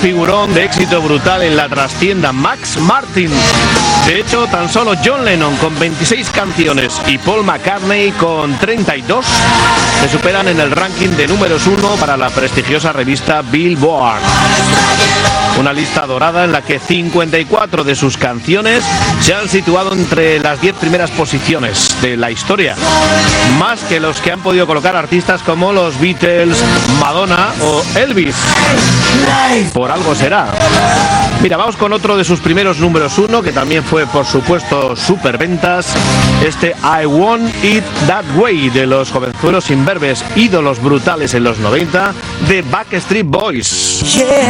figurón de éxito brutal en la trastienda, Max Martin. De hecho, tan solo John Lennon con 26 canciones y Paul McCartney con 32 se superan en el ranking de números 1 para la prestigiosa revista Billboard. Una lista dorada en la que 54 de sus canciones se han situado entre las 10 primeras posiciones de la historia, más que los que han podido colocar artistas como los Beatles, Madonna o Elvis. Por algo será. Mira, vamos con otro de sus primeros números 1, que también fue, por supuesto, superventas. Este I Want It That Way, de los jovenzuelos imberbes, ídolos brutales en los 90, de Backstreet Boys. Yeah.